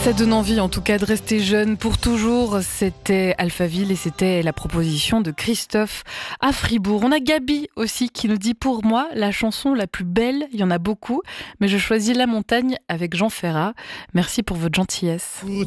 Ça donne envie en tout cas de rester jeune pour toujours. C'était Alphaville et c'était la proposition de Christophe à Fribourg. On a Gabi aussi qui nous dit: pour moi, la chanson la plus belle, il y en a beaucoup, mais je choisis La Montagne avec Jean Ferrat. Merci pour votre gentillesse.